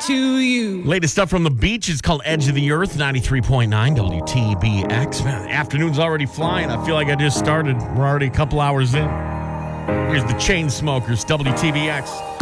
to you. Latest stuff from the beach is called Edge of the Earth, 93.9 WTBX. Man, the afternoon's already flying. I feel like I just started. We're already a couple hours in. Here's the Chainsmokers, WTBX.